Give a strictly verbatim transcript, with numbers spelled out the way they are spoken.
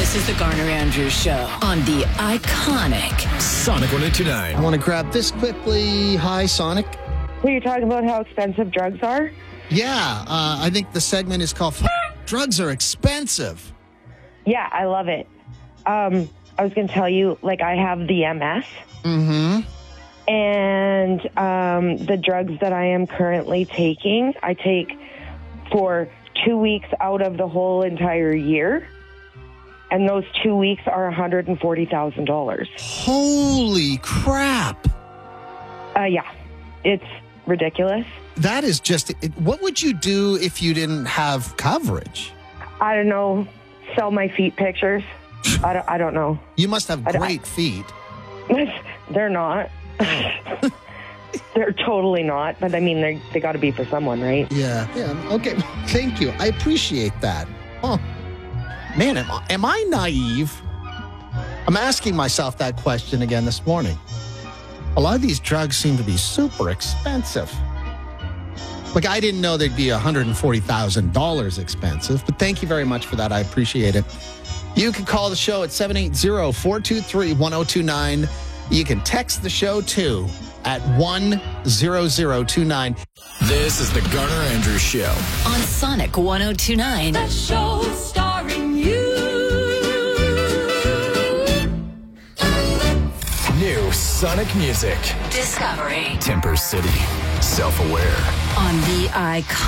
This is the Garner Andrews Show on the iconic Sonic one oh two point nine. I want to grab this quickly. Hi, Sonic. Well, you're talking about how expensive drugs are? Yeah, uh, I think the segment is called Drugs Are Expensive. Yeah, I love it. Um, I was going to tell you, like, I have the M S. Mm-hmm. And um, the drugs that I am currently taking, I take for two weeks out of the whole entire year. And those two weeks are one hundred forty thousand dollars. Holy crap. Uh, yeah, it's ridiculous. That is just, it, what would you do if you didn't have coverage? I don't know, sell my feet pictures. I don't, I don't know. You must have I- great I- feet. They're not. They're totally not. But I mean, they they got to be for someone, right? Yeah. Yeah. Okay. Thank you. I appreciate that. Oh, man, am I, am I naive? I'm asking myself that question again this morning. A lot of these drugs seem to be super expensive. Like, I didn't know they'd be one hundred forty thousand dollars expensive, but thank you very much for that. I appreciate it. You can call the show at seven eight zero, four two three, one zero two nine. You can text the show, too, at one zero zero two nine. This is the Garner Andrews Show on Sonic one oh two point nine. The show starring you. New Sonic music. Discovery Temper City. Self-aware. on the iconic